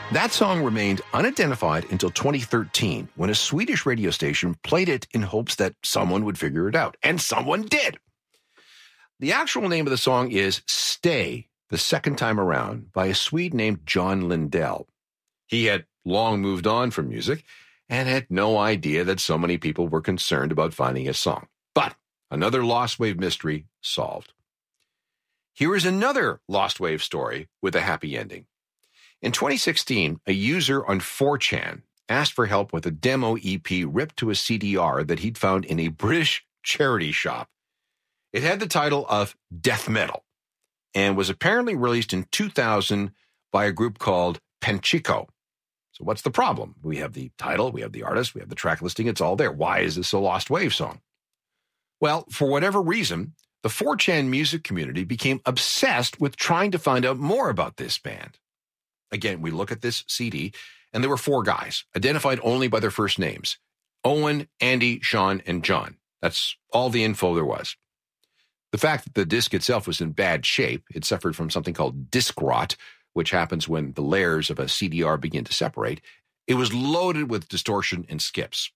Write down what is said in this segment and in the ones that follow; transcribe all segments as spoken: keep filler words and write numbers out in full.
That song remained unidentified until twenty thirteen, when a Swedish radio station played it in hopes that someone would figure it out. And someone did. The actual name of the song is Stay, the Second Time Around, by a Swede named John Lindell. He had long moved on from music and had no idea that so many people were concerned about finding his song. But another Lost Wave mystery solved. Here is another Lost Wave story with a happy ending. In twenty sixteen, a user on four chan asked for help with a demo E P ripped to a C D R that he'd found in a British charity shop. It had the title of Death Metal and was apparently released in two thousand by a group called Penchico. So what's the problem? We have the title, we have the artist, we have the track listing, it's all there. Why is this a Lost Wave song? Well, for whatever reason, the four chan music community became obsessed with trying to find out more about this band. Again, we look at this C D, and there were four guys, identified only by their first names. Owen, Andy, Sean, and John. That's all the info there was. The fact that the disc itself was in bad shape, it suffered from something called disc rot, which happens when the layers of a C D R begin to separate. It was loaded with distortion and skips.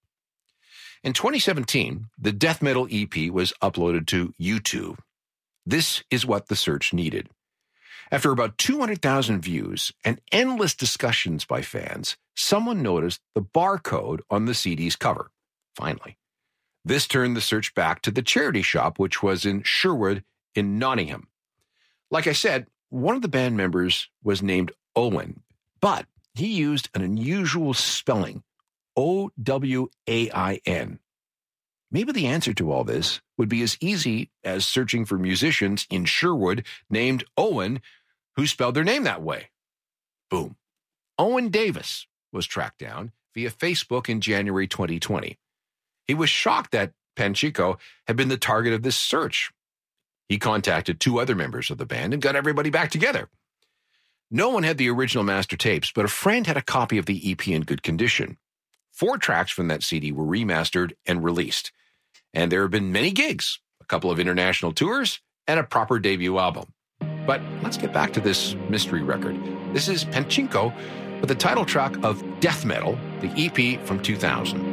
In twenty seventeen, the Death Metal E P was uploaded to YouTube. This is what the search needed. After about two hundred thousand views and endless discussions by fans, someone noticed the barcode on the C D's cover. Finally. This turned the search back to the charity shop, which was in Sherwood in Nottingham. Like I said, one of the band members was named Owen, but he used an unusual spelling, O W A I N. Maybe the answer to all this would be as easy as searching for musicians in Sherwood named Owen who spelled their name that way. Boom. Owen Davis was tracked down via Facebook in January twenty twenty. He was shocked that Penchico had been the target of this search. He contacted two other members of the band and got everybody back together. No one had the original master tapes, but a friend had a copy of the E P in good condition. Four tracks from that C D were remastered and released. And there have been many gigs, a couple of international tours, and a proper debut album. But let's get back to this mystery record. This is Penchico with the title track of Death Metal, the E P from two thousand.